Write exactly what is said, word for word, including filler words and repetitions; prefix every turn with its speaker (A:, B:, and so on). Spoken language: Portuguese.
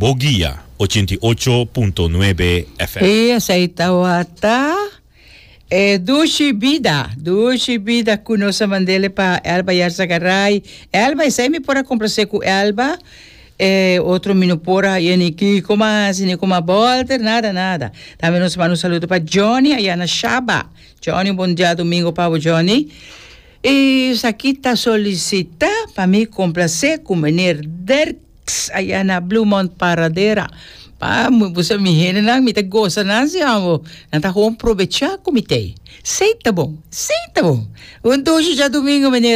A: Boguía ochenta y ocho punto nueve F M.
B: E aceitawata e dushi vida, dushi vida kunosa mandele pa Elba Yarsagaray. Elba isemi pora complacer com Elba. É, outro menino pora Yaniki como sini como Walter, nada nada. Também nos manda um saludo para Johnny aí na Shaba. Johnny, bom dia domingo para o Johnny. E isso aqui tá solicita para me complacer com o menino Derks aí na Bluemont Paradera. Pa, você me rende na me te gosta na siamo. Não tá com aproveitar comitê. Sei tá bom. Sei tá bom. Um doce já domingo menino